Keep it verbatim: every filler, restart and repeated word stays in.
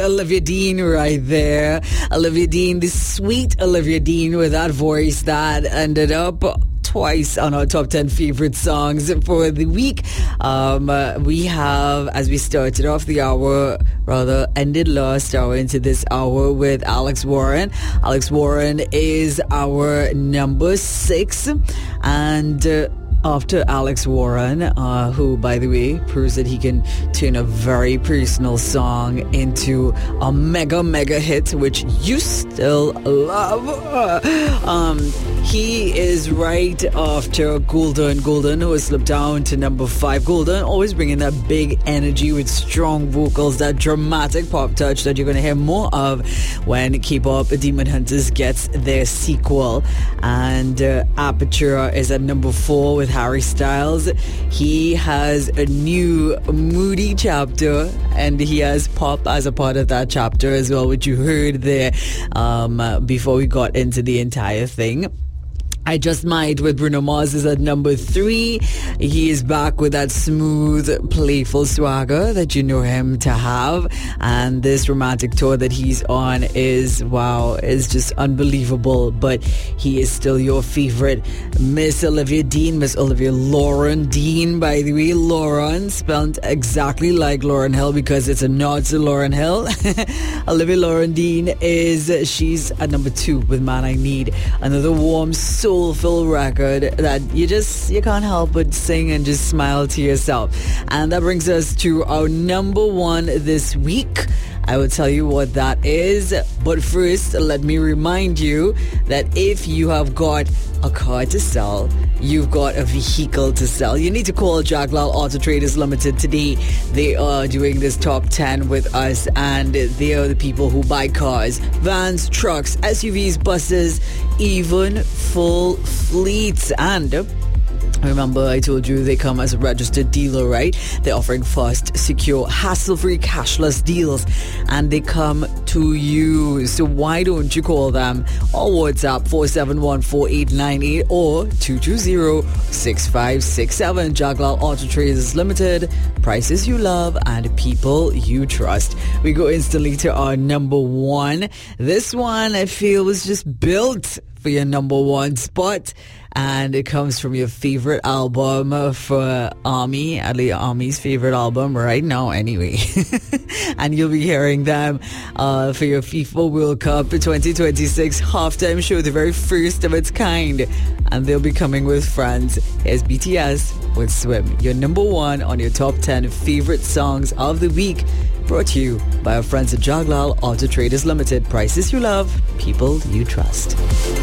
Olivia Dean right there. Olivia Dean, the sweet Olivia Dean with that voice that ended up twice on our top ten favorite songs for the week. Um, uh, we have, as we started off the hour, rather ended last hour into this hour with Alex Warren. Alex Warren is our number six, and uh, after Alex Warren, uh, who, by the way, proves that he can turn a very personal song into a mega, mega hit, which you still love. Uh, um, he is right after Golden. Golden, who has slipped down to number five. Golden, always bringing that big energy with strong vocals, that dramatic pop touch that you're going to hear more of when K-pop Demon Hunters gets their sequel. And uh, Aperture is at number four with Harry Styles. He has a new moody chapter, and he has pop as a part of that chapter as well, which you heard there um, uh, before we got into the entire thing. I Just Might with Bruno Mars is at number three. He is back with that smooth, playful swagger that you know him to have. And this romantic tour that he's on is, wow, is just unbelievable. But he is still your favorite. Miss Olivia Dean, Miss Olivia Lauren Dean, by the way. Lauren, spelled exactly like Lauryn Hill because it's a nod to Lauryn Hill. Olivia Lauren Dean is, she's at number two with Man I Need. Another warm, so soulful record that you just you can't help but sing and just smile to yourself. And that brings us to our number one this week. I will tell you what that is, but first let me remind you that if you have got a car to sell, you've got a vehicle to sell, you need to call Jaglal Auto Traders Limited today. They are doing this top ten with us, and they are the people who buy cars, vans, trucks, S U Vs, buses, even full fleets. And remember, I told you they come as a registered dealer, right? They're offering fast, secure, hassle-free, cashless deals, and they come to you. So why don't you call them or WhatsApp four seven one, four eight nine eight or two two zero, six five six seven. Jaglal Auto Traders Limited. Prices you love and people you trust. We go instantly to our number one. This one I feel was just built for your number one spot, and it comes from your favorite album for Army, at least Army's favorite album right now anyway. And you'll be hearing them uh, for your FIFA World Cup twenty twenty-six halftime show, the very first of its kind, and they'll be coming with friends. Here's B T S with Swim, your number one on your top ten favorite songs of the week, brought to you by our friends at Jaglal Auto Traders Limited. Prices you love, people you trust.